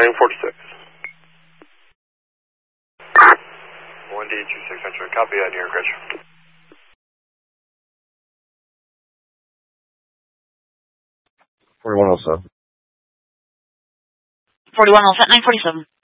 946. 1D26 Central. Copy that, New York Ridge. 41 all set. 41 all set, 947.